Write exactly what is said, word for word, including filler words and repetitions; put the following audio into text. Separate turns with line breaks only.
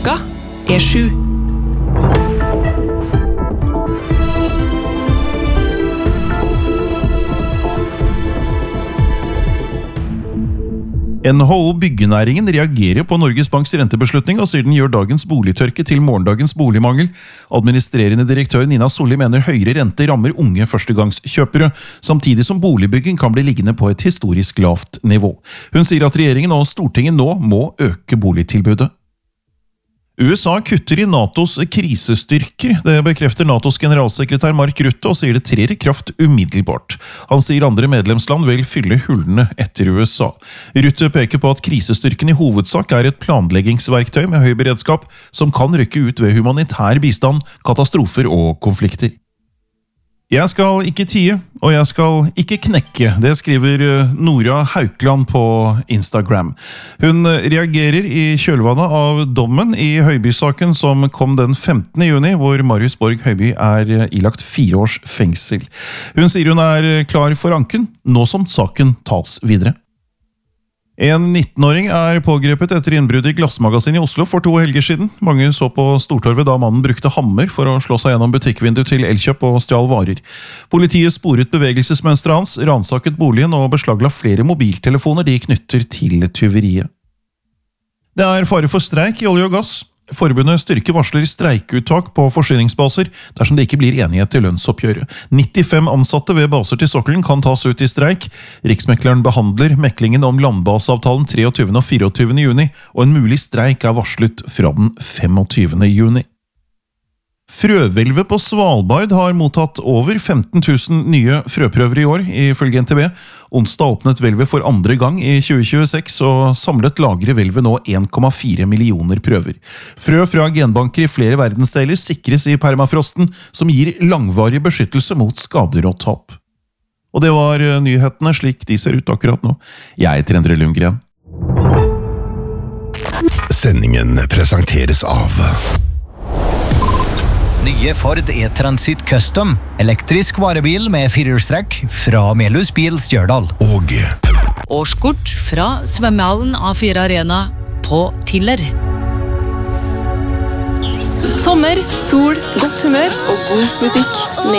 Klokka er sju.
N H O Byggenæringen reagerer på Norges Banks rentebeslutning og sier den gjør dagens boligtørke til morgendagens boligmangel. Administrerende direktør Nina Solli mener høyere rente rammer unge førstegangskjøpere, samtidig som boligbygging kan bli liggende på et historisk lavt nivå. Hun sier at regjeringen og Stortinget nå må øke boligtilbudet. U S A kutter i NATOs krisestyrker. Det bekrefter NATOs generalsekretær Mark Rutte og sier det trer i kraft umiddelbart. Han sier andre medlemsland vil fylle hullene etter U S A. Rutte peker på at krisestyrken i hovedsak er et planleggingsverktøy med høy beredskap som kan rykke ut ved humanitær bistand, katastrofer og konflikter. Jeg skal ikke tie, og jeg skal ikke knekke, det skriver Nora Haukland på Instagram. Hun reagerer i kjølvannet av dommen i Høiby-saken som kom den femtende juni, hvor Marius Borg Høiby er ilagt fire års fengsel. Hun sier hun er klar for anken, nå som saken tas videre. En nittenåring er pågrepet etter innbrudd i Glassmagasin i Oslo for to helger siden. Mange så på Stortorvet da mannen brukte hammer for å slå seg gjennom butikkvindu til Elkjøp og stjal varer. Politiet sporet bevegelsesmønsteret hans, ransaket boligen og beslagla flere mobiltelefoner de knytter til tyveriet. Det er fare for streik i olje og gass. Forbundet styrker varsler streikeuttak på forsyningsbaser dersom det ikke blir enighet til lønnsoppgjøret. nittifem ansatte ved baser til sokkelen kan tas ut i streik. Riksmekleren behandler meklingen om landbaseavtalen treogtyvende og fireogtyvende juni, og en mulig streik er varslet fra den femogtyvende juni. Frøhvelvet på Svalbard har mottatt over femten tusen nye frøprøver i år, ifølge N T B. Onsdag åpnet hvelvet for andre gang i tjue tjueseks, og samlet lagrer hvelvet nå en komma fire millioner prøver. Frø fra genbanker i flere verdensdeler sikres i permafrosten, som gir langvarig beskyttelse mot skader og tap. Og det var nyhetene slik de ser ut akkurat nå. Jeg heter Endre Lundgren.
Sendingen presenteres av
Nye Ford E-Transit Custom, elektrisk varebil med firehjulstrekk fra Melhus Bil Stjørdal.
Og
Årskort fra svømmehallen A fire Arena på Tiller.
Sommer, sol, godt humør og god musikk.